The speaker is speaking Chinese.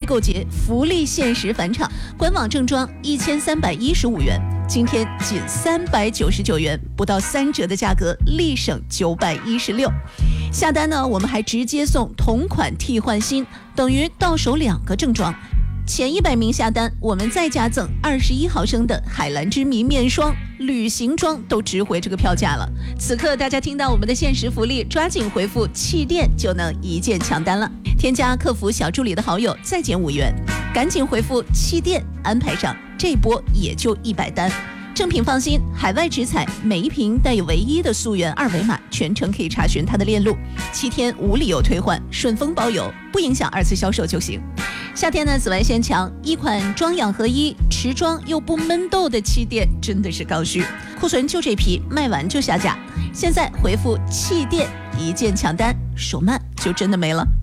购节福利限时返场，官网正装1315元，今天仅399元，不到3折的价格，立省916。下单呢，我们还直接送同款替换新，等于到手2个正装。前100名下单，我们再加赠21毫升的海蓝之谜面霜，旅行装都值回这个票价了。此刻大家听到我们的限时福利，抓紧回复气垫就能一键抢单了。添加客服小助理的好友再减5元，赶紧回复气垫安排上，这波也就100单。正品放心，海外直采，每一瓶带有唯一的溯源2维码，全程可以查询它的链路，7天无理由退换，顺丰包邮，不影响2次销售就行。夏天呢，紫外线强，一款妆养合一、持妆又不闷痘的气垫真的是刚需，库存就这批，卖完就下架。现在回复气垫一键抢单，手慢就真的没了。